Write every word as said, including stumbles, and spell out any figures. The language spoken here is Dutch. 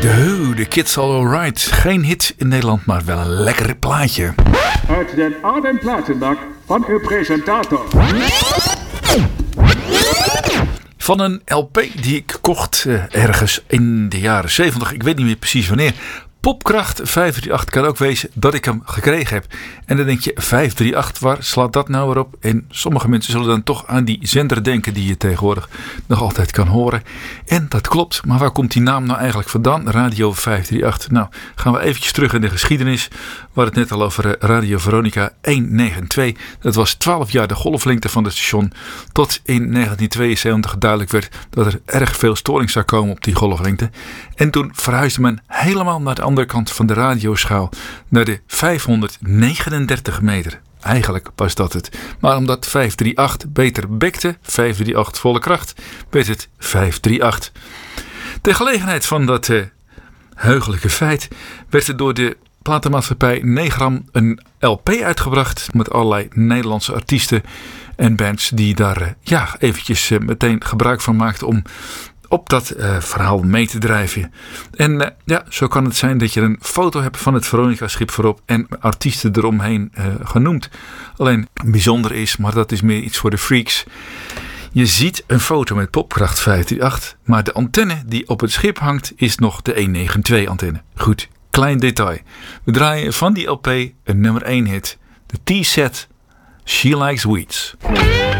De, de Kids All Alright. Geen hit in Nederland, maar wel een lekker plaatje. Uit den oude platenbak van uw presentator. Van een L P die ik kocht uh, ergens in de jaren zeventig. Ik weet niet meer precies wanneer. Popkracht vijf drie acht kan ook wezen dat ik hem gekregen heb. En dan denk je, vijf drie acht, waar slaat dat nou weer op? En sommige mensen zullen dan toch aan die zender denken die je tegenwoordig nog altijd kan horen. En dat klopt, maar waar komt die naam nou eigenlijk vandaan? Radio vijf drie acht. Nou, gaan we eventjes terug in de geschiedenis. We hadden het net al over Radio Veronica honderdnegenentwintig. Dat was twaalf jaar de golflengte van het station. Tot in negentien tweeënzeventig duidelijk werd dat er erg veel storing zou komen op die golflengte. En toen verhuisde men helemaal naar de andere kant van de radioschaal, naar de vijfhonderdnegenendertig meter. Eigenlijk was dat het. Maar omdat vijf drie acht beter bekte, vijf drie acht volle kracht, werd het vijf drie acht. Ter gelegenheid van dat uh, heugelijke feit werd er door de platenmaatschappij Negram een L P uitgebracht met allerlei Nederlandse artiesten en bands die daar uh, ja, eventjes uh, meteen gebruik van maakten om op dat uh, verhaal mee te drijven. En uh, ja, zo kan het zijn dat je een foto hebt van het Veronica-schip voorop en artiesten eromheen uh, genoemd. Alleen bijzonder is, maar dat is meer iets voor de freaks. Je ziet een foto met Popkracht vijf drie acht, maar de antenne die op het schip hangt is nog de honderdnegenentwintig antenne. Goed, klein detail. We draaien van die L P een nummer één hit. De T-set She Likes Weeds.